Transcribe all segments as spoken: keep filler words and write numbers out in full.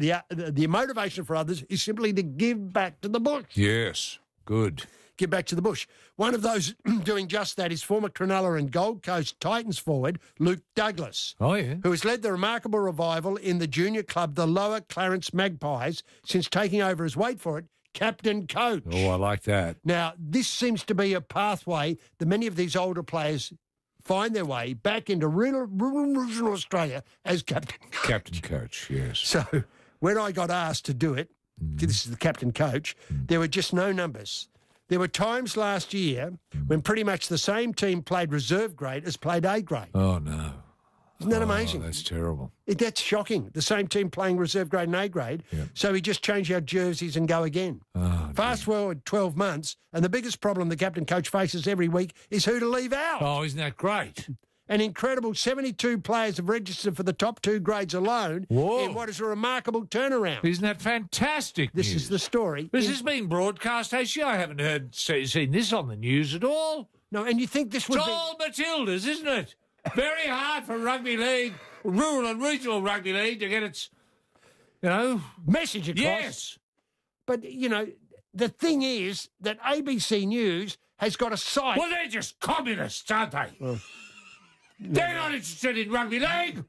the, uh, the the motivation for others is simply to give back to the bush. Yes, good. Give back to the bush. One of those doing just that is former Cronulla and Gold Coast Titans forward Luke Douglas. Oh, yeah. Who has led the remarkable revival in the junior club, the Lower Clarence Magpies, since taking over as, wait for it, captain coach. Oh, I like that. Now, this seems to be a pathway that many of these older players find their way back into rural, rural, rural Australia as captain coach. Captain coach, yes. So when I got asked to do it, mm. this is the captain coach, mm. there were just no numbers. There were times last year mm. when pretty much the same team played reserve grade as played A grade. Oh, no. Isn't that oh, amazing? That's terrible. It, that's shocking. The same team playing reserve grade and A grade. Yep. So we just change our jerseys and go again. Oh, Fast dear. forward twelve months, and the biggest problem the captain coach faces every week is who to leave out. Oh, isn't that great? An incredible seventy-two players have registered for the top two grades alone. Whoa. In what is a remarkable turnaround. Isn't that fantastic This news? is the story. Has in... this been broadcast, has she? I haven't heard seen this on the news at all. No, and you think this would it's be... all Matildas, isn't it? Very hard for rugby league, rural and regional rugby league, to get its, you know... message across. Yes. But, you know, the thing is that A B C News has got a site... Well, they're just communists, aren't they? Well, they're yeah. not interested in rugby league.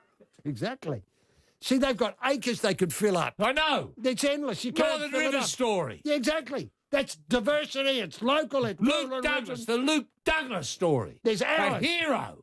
Exactly. See, they've got acres they could fill up. I know. It's endless. You can't Northern fill River it up. story. Yeah, exactly. That's diversity. It's local. It's Luke Douglas, the Luke Douglas story. There's ours. A hero.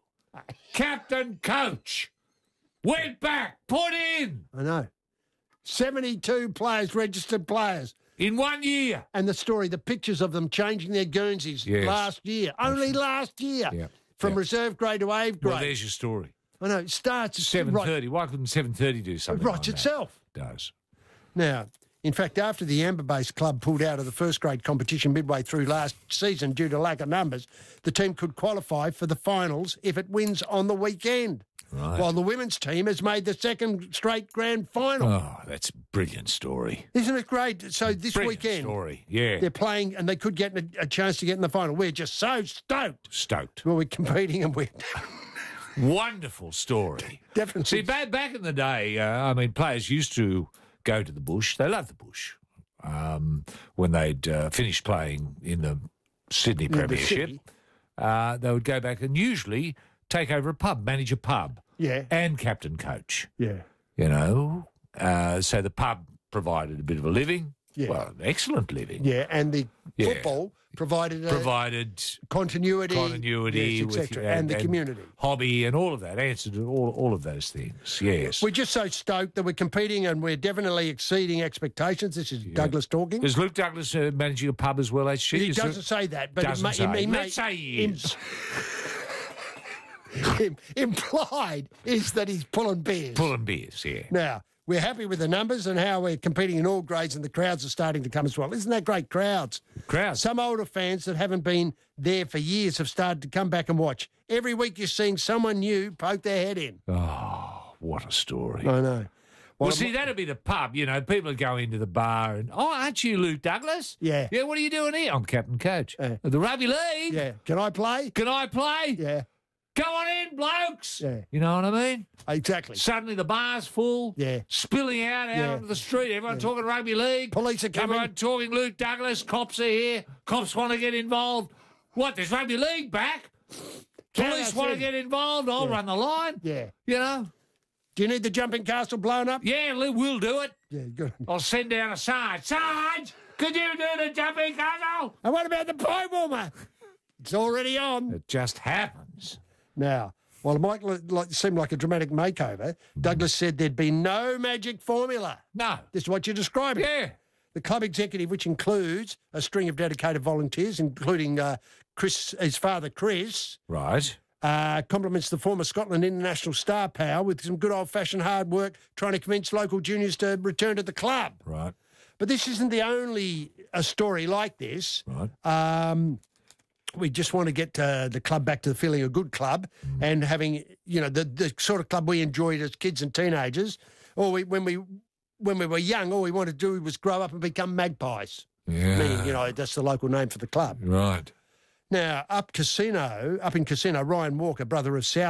Captain coach. Went back. Put in. I know. seventy-two players, registered players. In one year. And the story, the pictures of them changing their Guernseys yes. last year. Only last year. Yeah. From yeah. reserve grade to A grade. Well, there's your story. I know. It starts... seven thirty. Right. Why couldn't seven thirty do something It like writes itself. That? It does. Now... In fact, after the Amber-based club pulled out of the first-grade competition midway through last season due to lack of numbers, the team could qualify for the finals if it wins on the weekend. Right. While the women's team has made the second straight grand final. Oh, that's a brilliant story. Isn't it great? So this brilliant weekend, story. Yeah. they're playing and they could get a, a chance to get in the final. We're just so stoked. Stoked. Well, we're competing and we're... Wonderful story. Definitely. See, back, back in the day, uh, I mean, players used to... go to the bush. They loved the bush. Um, when they'd uh, finished playing in the Sydney Premiership, the uh, they would go back and usually take over a pub, manage a pub. Yeah. And captain coach. Yeah. You know, uh, so the pub provided a bit of a living. Yeah. Well, an excellent living. Yeah, and the yeah. football provided a provided continuity, continuity, yes, et cetera, and, and the and community, hobby, and all of that. Answered all all of those things. Yes, we're just so stoked that we're competing, and we're definitely exceeding expectations. This is yeah. Douglas talking. Is Luke Douglas uh, managing a pub as well as she? He is doesn't it? say that, but doesn't it may, say. It may, Let's say he is. Im- implied is that he's pulling beers. Pulling beers, yeah. Now, we're happy with the numbers and how we're competing in all grades, and the crowds are starting to come as well. Isn't that great? Crowds. Crowds. Some older fans that haven't been there for years have started to come back and watch. Every week you're seeing someone new poke their head in. Oh, what a story. I know. Well, well see, that'd be the pub. You know, people would go into the bar and, oh, aren't you Luke Douglas? Yeah. Yeah, what are you doing here? I'm captain coach. Uh, the rugby league. Yeah. Can I play? Can I play? Yeah. Go on in, blokes. Yeah. You know what I mean? Exactly. Suddenly the bar's full. Yeah. Spilling out out yeah. onto the street. Everyone yeah. talking rugby league. Police are coming. Everyone talking Luke Douglas. Cops are here. Cops want to get involved. What, there's rugby league back? Police want to get involved. I'll yeah. run the line. Yeah. You know? Do you need the jumping castle blown up? Yeah, we'll do it. Yeah, good. I'll send down a Sarge. Sarge, could you do the jumping castle? And what about the pie warmer? It's already on. It just happens. Now, while it might like, seem like a dramatic makeover, mm. Douglas said there'd be no magic formula. No. This is what you're describing. Yeah. The club executive, which includes a string of dedicated volunteers, including uh, Chris, his father, Chris. Right. Uh, compliments the former Scotland international star power with some good old-fashioned hard work trying to convince local juniors to return to the club. Right. But this isn't the only a story like this. Right. Um, we just want to get uh, the club back to the feeling a good club mm. and having, you know, the, the sort of club we enjoyed as kids and teenagers. Or we, when we when we were young, all we wanted to do was grow up and become magpies. Yeah. Meaning, you know, that's the local name for the club. Right. Now, up Casino, up in Casino, Ryan Walker, brother of South's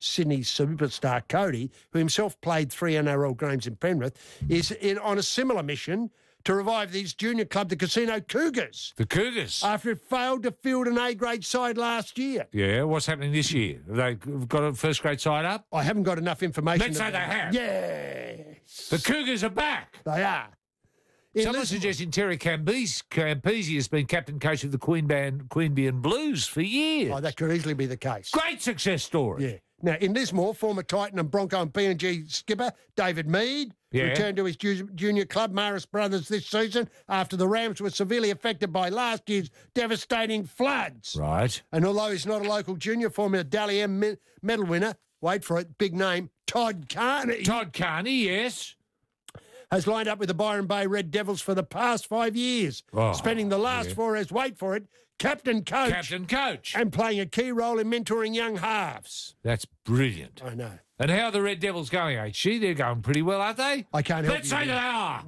Sydney superstar Cody, who himself played three N R L games in Penrith, is in on a similar mission to revive his junior club, the Casino Cougars, The Cougars. after it failed to field an A-grade side last year. Yeah, what's happening this year? Have they got a first grade side up? I haven't got enough information. Let's say they have. Yes. The Cougars are back. They are. In Someone Lismore- suggesting Terry Campese, Campese has been captain coach of the Queanbeyan, Queanbeyan Blues for years. Oh, that could easily be the case. Great success story. Yeah. Now, in Lismore, former Titan and Bronco and P N G skipper David Mead Yeah. returned to his ju- junior club, Maris Brothers, this season after the Rams were severely affected by last year's devastating floods. Right. And although he's not a local junior, former Dally M me- medal winner, wait for it, big name, Todd Carney, Todd Carney, yes. has lined up with the Byron Bay Red Devils for the past five years, Oh, spending the last yeah. four as, wait for it, captain coach Captain coach. and playing a key role in mentoring young halves. That's brilliant. I know. And how are the Red Devils going, H G? They're going pretty well, aren't they? I can't help Let's you say there. they are.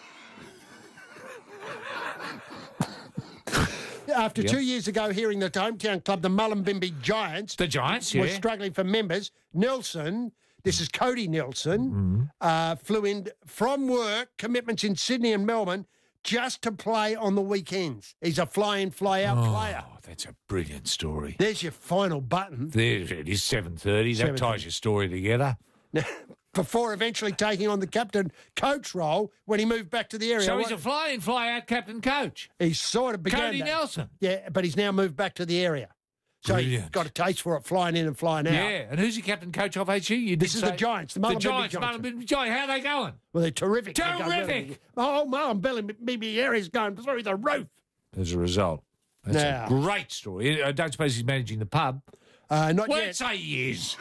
After Yep. two years ago, hearing that the hometown club, the Mullumbimby Giants, The Giants, were yeah. struggling for members, Nelson, this is Cody Nelson, Mm-hmm. uh, flew in from work, commitments in Sydney and Melbourne, just to play on the weekends. He's a fly-in, fly-out player. Oh, that's a brilliant story. There's your final button. There it is, seven thirty. That seven thirty. ties your story together. Before eventually taking on the captain coach role when he moved back to the area. So he's a fly-in, fly-out captain coach. He sort of began Cody that. Nelson. Yeah, but he's now moved back to the area. So he's Brilliant. got a taste for it, flying in and flying out. Yeah, and who's your captain coach of H G? You This did is the say- Giants, the The Mullumbimby Giants, Giants. Mullumbimby Giants. How are they going? Well, they're terrific. They go Terrific. really- Oh, Mullumbimby area's going through the roof. As a result. That's Now- a great story. I don't suppose he's managing the pub. Uh, not Well, yet. let's say he is.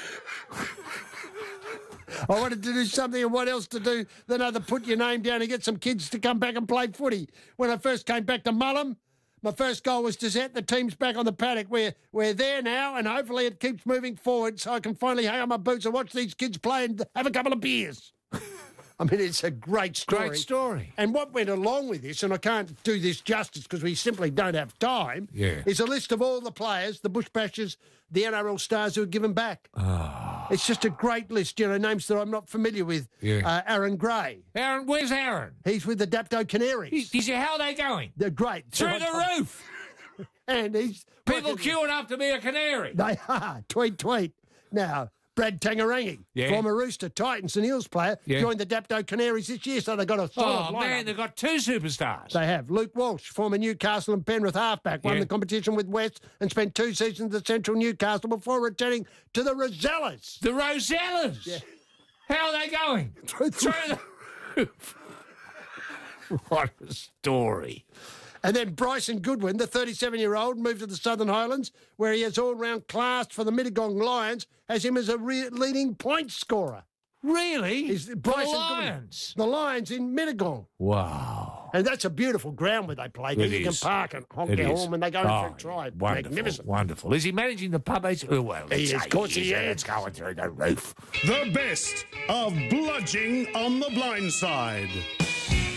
I wanted to do something, and what else to do than either put your name down and get some kids to come back and play footy. When I first came back to Mullum, my first goal was to set the teams back on the paddock. We're, we're there now, and hopefully it keeps moving forward so I can finally hang on my boots and watch these kids play and have a couple of beers. I mean, it's a great story. Great story. And what went along with this, and I can't do this justice because we simply don't have time, Yeah. is a list of all the players, the Bush Bashers, the N R L stars who are given back. Oh. It's just a great list, you know, names that I'm not familiar with. Yeah. Uh, Aaron Gray. Aaron, where's Aaron? He's with the Dapto Canaries. You see, how are they going? They're great. Through the roof. And he's... People queuing up to be a canary. They are. Tweet, tweet. Now, Brad Tangarangi, Yeah. former Rooster, Titans and Eels player, Yeah. joined the Dapto Canaries this year, so they've got a solid Oh, lineup. man, they've got two superstars. They have. Luke Walsh, former Newcastle and Penrith halfback, won Yeah. the competition with West and spent two seasons at Central Newcastle before returning to the Rosellas. The Rosellas. How are they going? Through- Through the roof. What a story. And then Bryson Goodwin, the thirty-seven-year-old, moved to the Southern Highlands, where he has all-round class for the Mittagong Lions, has him as a re- leading point scorer. Really? He's the Bryson Lions. Goodwin. The Lions in Mittagong. Wow. And that's a beautiful ground where they play. It You can is. park and honk It their is. horn when they go in Oh, for a drive. Wonderful, Magnificent. wonderful. Is he managing the pub? H- Oh, well, He let's is, say of course he and is. It's going through the roof. The best of bludging on the blind side.